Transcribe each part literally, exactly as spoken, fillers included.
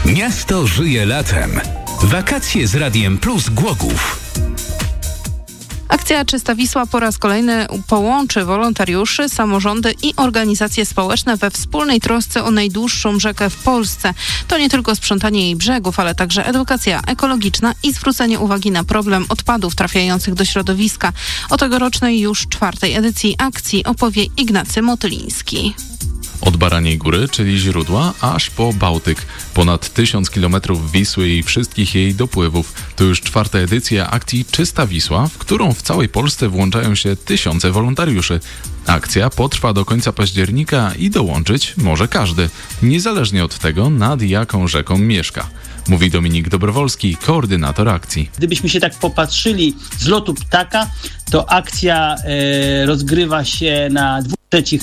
Miasto żyje latem. Wakacje z Radiem Plus Głogów. Akcja Czysta Wisła po raz kolejny połączy wolontariuszy, samorządy i organizacje społeczne we wspólnej trosce o najdłuższą rzekę w Polsce. To nie tylko sprzątanie jej brzegów, ale także edukacja ekologiczna i zwrócenie uwagi na problem odpadów trafiających do środowiska. O tegorocznej już czwartej edycji akcji opowie Ignacy Motyliński. Od Baraniej Góry, czyli źródła, aż po Bałtyk. Ponad tysiąc kilometrów Wisły i wszystkich jej dopływów. To już czwarta edycja akcji Czysta Wisła, w którą w całej Polsce włączają się tysiące wolontariuszy. Akcja potrwa do końca października i dołączyć może każdy, niezależnie od tego, nad jaką rzeką mieszka. Mówi Dominik Dobrowolski, koordynator akcji. Gdybyśmy się tak popatrzyli z lotu ptaka, to akcja e, rozgrywa się na dwóch trzecich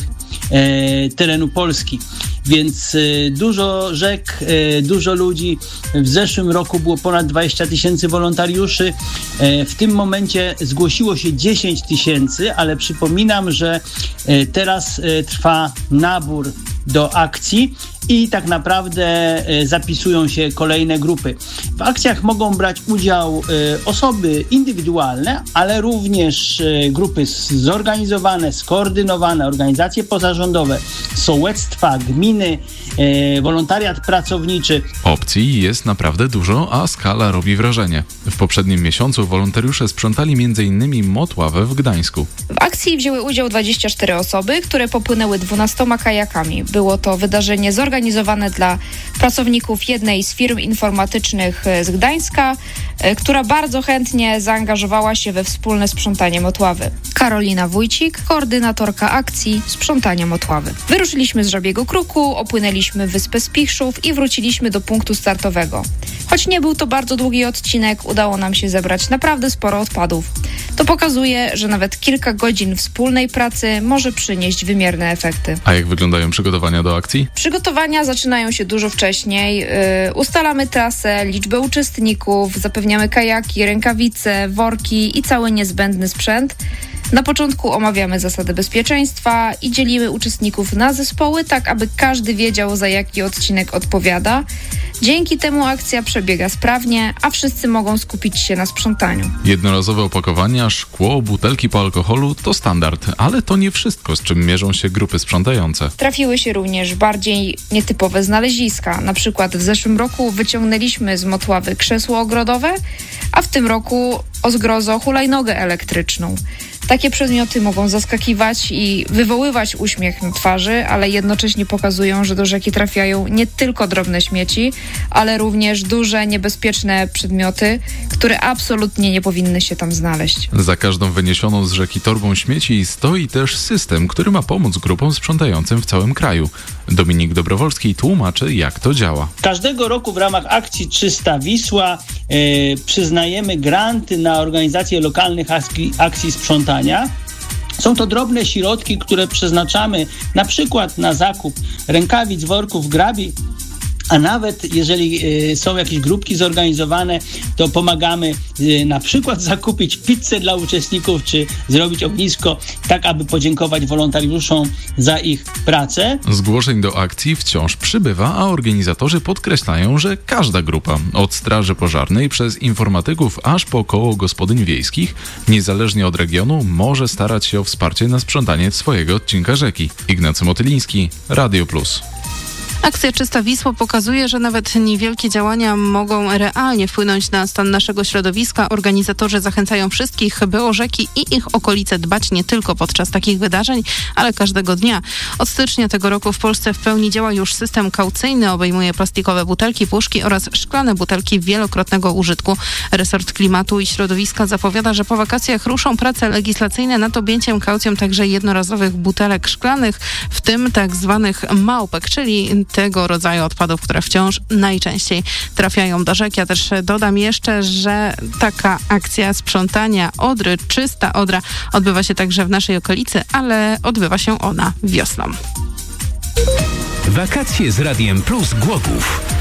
e, terenu Polski. Więc e, dużo rzek, e, dużo ludzi. W zeszłym roku było ponad dwadzieścia tysięcy wolontariuszy. E, w tym momencie zgłosiło się dziesięć tysięcy, ale przypominam, że e, teraz e, trwa nabór do akcji i tak naprawdę e, zapisują się kolejne grupy. W akcjach mogą brać udział e, osoby indywidualne, ale również e, grupy zorganizowane, skoordynowane, organizacje pozarządowe, sołectwa, gminy, e, wolontariat pracowniczy. Opcji jest naprawdę dużo, a skala robi wrażenie. W poprzednim miesiącu wolontariusze sprzątali między innymi Motławę w Gdańsku. W akcji wzięły udział dwadzieścia cztery osoby, które popłynęły dwunastoma kajakami. Było to wydarzenie zorganizowane dla pracowników jednej z firm informatycznych z Gdańska, która bardzo chętnie zaangażowała się we wspólne sprzątanie Motławy. Karolina Wójcik, koordynatorka akcji Sprzątania Motławy. Wyruszyliśmy z Żabiego Kruku, opłynęliśmy Wyspę Spichrzów i wróciliśmy do punktu startowego. Choć nie był to bardzo długi odcinek, udało nam się zebrać naprawdę sporo odpadów. To pokazuje, że nawet kilka godzin wspólnej pracy może przynieść wymierne efekty. A jak wyglądają przygotowania do akcji? Przygotowania zaczynają się dużo wcześniej. Yy, ustalamy trasę, liczbę uczestników, zapewniamy kajaki, rękawice, worki i cały niezbędny sprzęt. Na początku omawiamy zasady bezpieczeństwa i dzielimy uczestników na zespoły, tak aby każdy wiedział, za jaki odcinek odpowiada. Dzięki temu akcja przebiega sprawnie, a wszyscy mogą skupić się na sprzątaniu. Jednorazowe opakowania, szkło, butelki po alkoholu to standard, ale to nie wszystko, z czym mierzą się grupy sprzątające. Trafiły się również bardziej nietypowe znaleziska. Na przykład w zeszłym roku wyciągnęliśmy z Motławy krzesło ogrodowe, a w tym roku, o zgrozo, hulajnogę elektryczną. Takie przedmioty mogą zaskakiwać i wywoływać uśmiech na twarzy, ale jednocześnie pokazują, że do rzeki trafiają nie tylko drobne śmieci, ale również duże, niebezpieczne przedmioty, które absolutnie nie powinny się tam znaleźć. Za każdą wyniesioną z rzeki torbą śmieci stoi też system, który ma pomóc grupom sprzątającym w całym kraju. Dominik Dobrowolski tłumaczy, jak to działa. Każdego roku w ramach akcji Czysta Wisła e, przyznajemy granty na organizację lokalnych akcji, akcji sprzątania. Są to drobne środki, które przeznaczamy na przykład na zakup rękawic, worków, grabi, a nawet jeżeli y, są jakieś grupki zorganizowane, to pomagamy y, na przykład zakupić pizzę dla uczestników, czy zrobić ognisko, tak aby podziękować wolontariuszom za ich pracę. Zgłoszeń do akcji wciąż przybywa, a organizatorzy podkreślają, że każda grupa, od straży pożarnej przez informatyków aż po koło gospodyń wiejskich, niezależnie od regionu, może starać się o wsparcie na sprzątanie swojego odcinka rzeki. Ignacy Motyliński, Radio Plus. Akcja Czysta Wisła pokazuje, że nawet niewielkie działania mogą realnie wpłynąć na stan naszego środowiska. Organizatorzy zachęcają wszystkich, by o rzeki i ich okolice dbać nie tylko podczas takich wydarzeń, ale każdego dnia. Od stycznia tego roku w Polsce w pełni działa już system kaucyjny, obejmuje plastikowe butelki, puszki oraz szklane butelki wielokrotnego użytku. Resort Klimatu i Środowiska zapowiada, że po wakacjach ruszą prace legislacyjne nad objęciem kaucją także jednorazowych butelek szklanych, w tym tak zwanych małpek, czyli tego rodzaju odpadów, które wciąż najczęściej trafiają do rzek. Ja też dodam jeszcze, że taka akcja sprzątania Odry, Czysta Odra, odbywa się także w naszej okolicy, ale odbywa się ona wiosną. Wakacje z Radiem Plus Głogów.